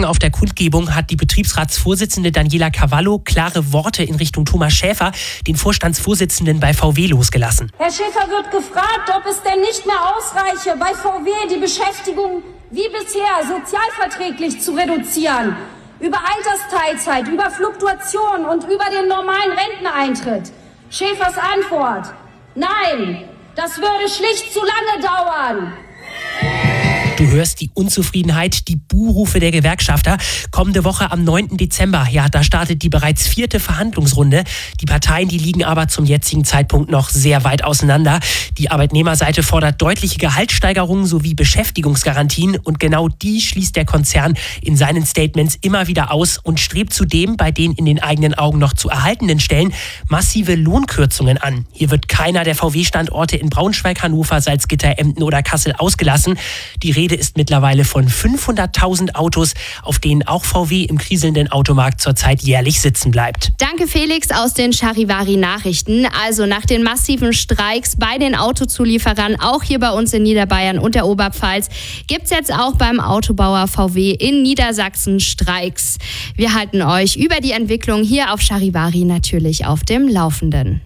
Morgen auf der Kundgebung hat die Betriebsratsvorsitzende Daniela Cavallo klare Worte in Richtung Thomas Schäfer, den Vorstandsvorsitzenden bei VW, losgelassen. Herr Schäfer wird gefragt, ob es denn nicht mehr ausreiche, bei VW die Beschäftigung wie bisher sozialverträglich zu reduzieren. Über Altersteilzeit, über Fluktuation und über den normalen Renteneintritt. Schäfers Antwort: Nein, das würde schlicht zu lange dauern. Du hörst die Unzufriedenheit, die Buhrufe der Gewerkschafter. Kommende Woche am 9. Dezember, da startet die bereits 4. Verhandlungsrunde. Die Parteien, die liegen aber zum jetzigen Zeitpunkt noch sehr weit auseinander. Die Arbeitnehmerseite fordert deutliche Gehaltssteigerungen sowie Beschäftigungsgarantien. Und genau die schließt der Konzern in seinen Statements immer wieder aus und strebt zudem bei den in den eigenen Augen noch zu erhaltenen Stellen massive Lohnkürzungen an. Hier wird keiner der VW-Standorte in Braunschweig, Hannover, Salzgitter, Emden oder Kassel ausgelassen. Die Rede ist mittlerweile von 500.000 Autos, auf denen auch VW im kriselnden Automarkt zurzeit jährlich sitzen bleibt. Danke Felix aus den Charivari-Nachrichten. Also nach den massiven Streiks bei den Autozulieferern, auch hier bei uns in Niederbayern und der Oberpfalz, gibt es jetzt auch beim Autobauer VW in Niedersachsen Streiks. Wir halten euch über die Entwicklung hier auf Charivari natürlich auf dem Laufenden.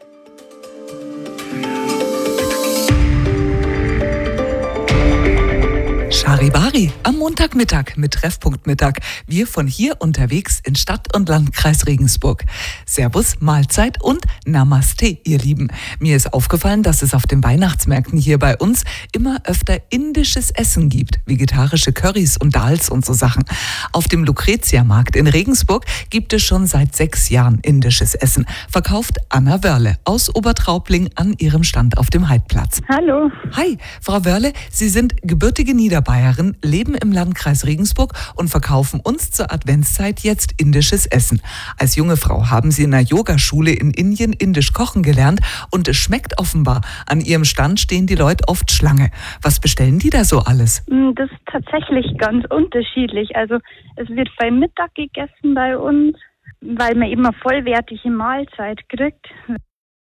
Charivari am Montagmittag mit Treffpunkt Mittag. Wir von hier unterwegs in Stadt und Landkreis Regensburg. Servus, Mahlzeit und Namaste, ihr Lieben. Mir ist aufgefallen, dass es auf den Weihnachtsmärkten hier bei uns immer öfter indisches Essen gibt. Vegetarische Currys und Dals und so Sachen. Auf dem Lucretia-Markt in Regensburg gibt es schon seit 6 Jahren indisches Essen. Verkauft Anna Wörle aus Obertraubling an ihrem Stand auf dem Heidplatz. Hallo. Hi, Frau Wörle, Sie sind gebürtige Niederbayerin, leben im Landkreis Regensburg und verkaufen uns zur Adventszeit jetzt indisches Essen. Als junge Frau haben Sie in einer Yogaschule in Indien indisch kochen gelernt und es schmeckt offenbar. An Ihrem Stand stehen die Leute oft Schlange. Was bestellen die da so alles? Das ist tatsächlich ganz unterschiedlich. Also es wird beim Mittag gegessen bei uns, weil man eben eine vollwertige Mahlzeit kriegt.